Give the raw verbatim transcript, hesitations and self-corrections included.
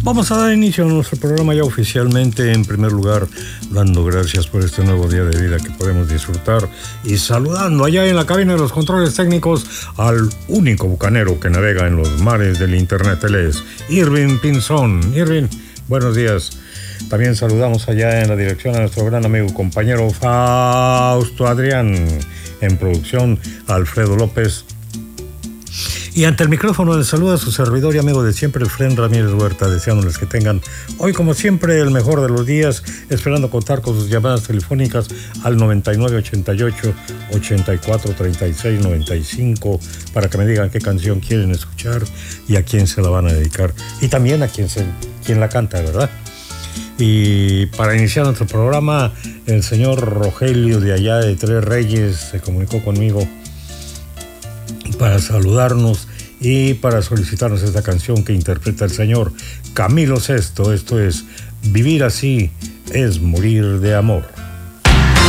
Vamos a dar inicio a nuestro programa ya oficialmente, en primer lugar, dando gracias por este nuevo día de vida que podemos disfrutar y saludando allá en la cabina de los controles técnicos al único bucanero que navega en los mares del internet. Él es Irving Pinzón. Irving, buenos días. También saludamos allá en la dirección a nuestro gran amigo y compañero Fausto Adrián. En producción, Alfredo López. Y ante el micrófono les saluda su servidor y amigo de siempre, Efren Ramírez Huerta, deseándoles que tengan hoy, como siempre, el mejor de los días, esperando contar con sus llamadas telefónicas al noventa y nueve, ochenta y ocho, ochenta y cuatro, treinta y seis, noventa y cinco para que me digan qué canción quieren escuchar y a quién se la van a dedicar. Y también a quién, se, quién la canta, ¿verdad? Y para iniciar nuestro programa, el señor Rogelio de allá de Tres Reyes se comunicó conmigo para saludarnos y para solicitarnos esta canción que interpreta el señor Camilo Sesto. Esto es Vivir así es morir de amor.